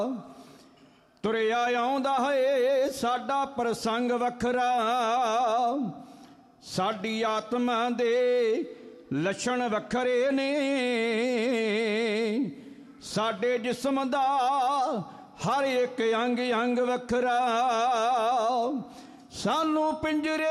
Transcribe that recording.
ਤੁਰਿਆ ਆਉਂਦਾ ਹੈ ਸਾਡਾ ਪ੍ਰਸੰਗ ਵੱਖਰਾ, ਸਾਡੀ ਆਤਮਾ ਦੇ ਲੱਛਣ ਵੱਖਰੇ ਨੇ, ਸਾਡੇ ਜਿਸਮ ਦਾ ਹਰ ਇੱਕ ਅੰਗ ਅੰਗ ਵੱਖਰਾ, ਸਾਨੂੰ ਪਿੰਜਰੇ